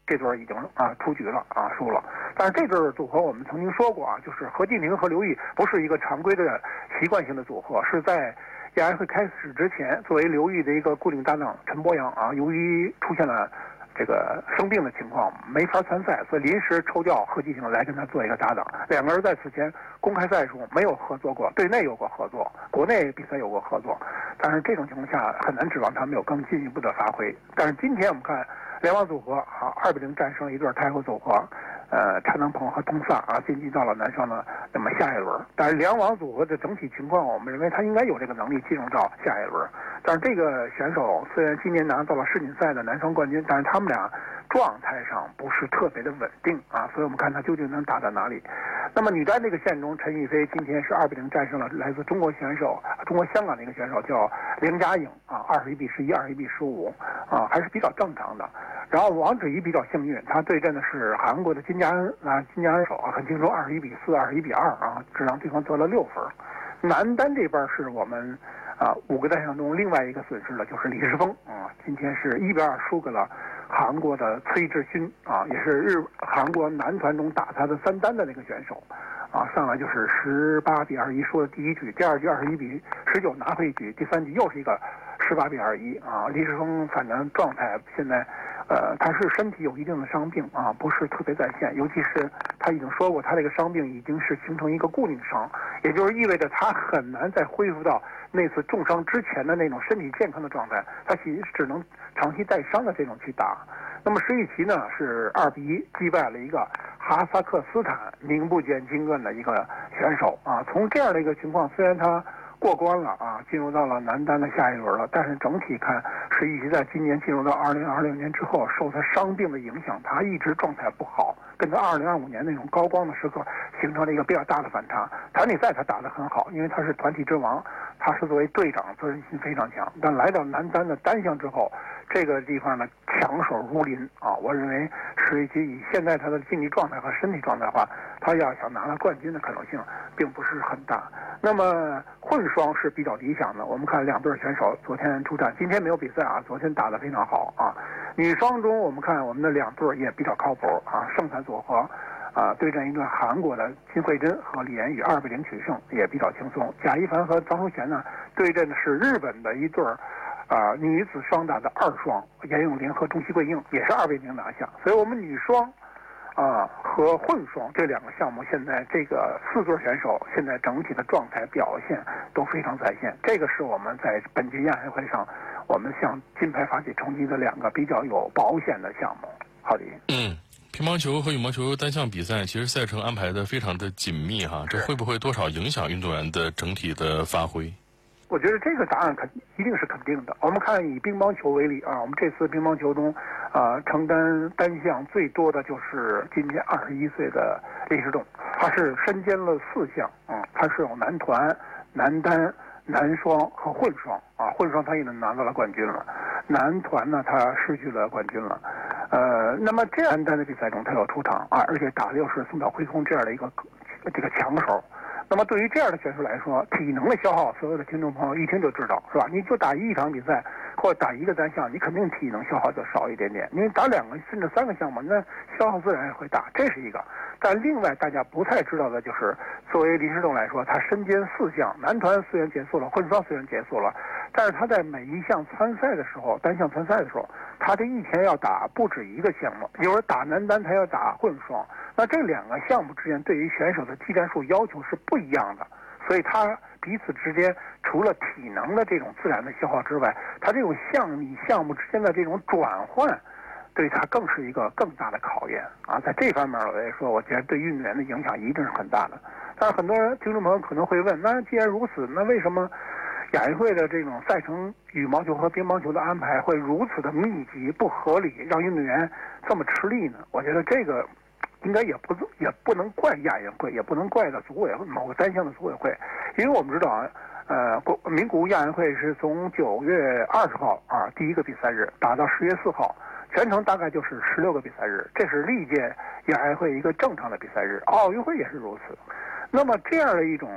这对已经出局了输了。但是这对组合我们曾经说过就是何敬亭和刘毅不是一个常规的习惯性的组合，是在亚运会开始之前，作为刘毅的一个固定搭档陈柏阳由于出现了这个生病的情况没法参赛，所以临时抽调何继挺来跟他做一个搭档。两个人在此前公开赛中没有合作过，队内有过合作，国内比赛有过合作，但是这种情况下很难指望他们有更进一步的发挥。但是今天我们看联网组合2-0战胜了一对太后组合，陈能鹏和东萨晋级到了男双的那么下一轮。但是两网组合的整体情况，我们认为他应该有这个能力进入到下一轮。但是这个选手虽然今年拿到了世锦赛的男双冠军，但是他们俩状态上不是特别的稳定所以我们看他究竟能打到哪里。那么女单这个线中，陈雨菲今天是2-0战胜了来自中国选手，中国香港的一个选手叫凌佳颖21-11、21-15还是比较正常的。然后王芷怡比较幸运，她对阵的是韩国的金佳恩金佳恩手很轻松21-4、21-2只让对方得了6分。男单这边是我们5个单项中另外一个损失的就是李世峰今天是1-2输给了韩国的崔智勋也是韩国男团中打他的3单的那个选手上来就是18-21输了第一局，第二局21-19拿回一局，第三局又是一个18-21李世峰反正状态现在他是身体有一定的伤病不是特别在线，尤其是他已经说过他这个伤病已经是形成一个固定伤，也就是意味着他很难再恢复到那次重伤之前的那种身体健康的状态，他只能长期带伤的这种去打。那么石宇奇呢是2-1击败了一个哈萨克斯坦名不见经传的一个选手从这样的一个情况，虽然他过关了进入到了男单的下一轮了，但是整体看石宇奇在今年进入到2026年之后，受他伤病的影响，他一直状态不好，跟他2025年那种高光的时刻形成了一个比较大的反差。团体赛他打得很好，因为他是团体之王，他是作为队长责任心非常强，但来到男单的单项之后，这个地方呢强手如林我认为石宇奇以现在他的竞技状态和身体状态的话，他要想拿到冠军的可能性并不是很大。那么混双是比较理想的，我们看两对选手昨天出战，今天没有比赛昨天打得非常好女双中我们看我们的两对也比较靠谱盛产组合对阵一个韩国的金惠珍和李妍宇2-0取胜，也比较轻松。贾一凡和张淑贤呢对阵的是日本的一对女子双打的2双，严咏琳和中西桂英也是2-0拿下。所以我们女双和混双这两个项目，现在这个4对选手现在整体的状态表现都非常在线，这个是我们在本届亚运会上我们向金牌发起冲击的两个比较有保险的项目。好的。 乒乓球和羽毛球单项比赛其实赛程安排的非常的紧密这会不会多少影响运动员的整体的发挥？ 我觉得这个答案一定是肯定的。我们看以乒乓球为例我们这次乒乓球中承担单项最多的就是今年21岁的李世栋，他是身兼了4项他是有男团、男单、男双和混双混双他也能拿到了冠军了，男团呢他失去了冠军了。那么这样单的比赛中他要出场而且打的又是松岛辉空这样的一个这个强手。那么对于这样的选手来说，体能的消耗，所有的听众朋友一听就知道，是吧？你就打一场比赛或者打一个单项，你肯定体能消耗就少一点点。因为打2个甚至3个项目，那消耗自然也会大，这是一个。但另外大家不太知道的就是，作为林诗栋来说，他身兼4项，男团虽然结束了，混双虽然结束了，但是他在每一项参赛的时候，单项参赛的时候，他这一天要打不止一个项目，有人打男单，他要打混双。那这2个项目之间对于选手的技战术要求是不一样的，所以他彼此之间除了体能的这种自然的消耗之外，他这种项目之间的这种转换，对他更是一个更大的考验在这方面来说，我觉得对运动员的影响一定是很大的。但是很多听众朋友可能会问，那既然如此，那为什么亚运会的这种赛程羽毛球和乒乓球的安排会如此的密集不合理，让运动员这么吃力呢？我觉得这个应该也不能怪亚运会，也不能怪到组委会某个单项的组委会，因为我们知道名古屋亚运会是从9月20号第一个比赛日打到10月4号，全程大概就是16个比赛日，这是历届亚运会一个正常的比赛日，奥运会也是如此。那么这样的一种